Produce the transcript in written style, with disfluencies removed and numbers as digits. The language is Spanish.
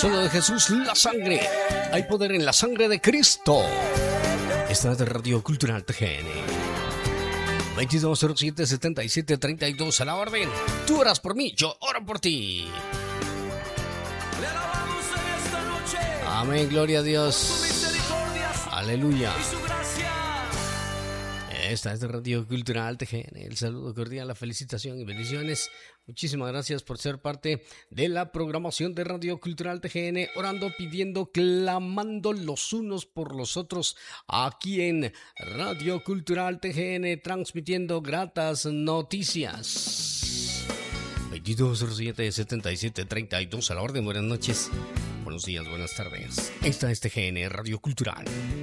solo de Jesús la sangre. Hay poder en la sangre de Cristo. Esta es de Radio Cultural TGN. 2207-7732 a la orden. Tú oras por mí, yo oro por ti. Amén, gloria a Dios. Aleluya. Esta es de Radio Cultural TGN. El saludo cordial, la felicitación y bendiciones. Muchísimas gracias por ser parte de la programación de Radio Cultural TGN. Orando, pidiendo, clamando los unos por los otros. Aquí en Radio Cultural TGN, transmitiendo gratas noticias. 2207-7732 a la orden. Buenas noches, buenos días, buenas tardes. Esta es TGN Radio Cultural.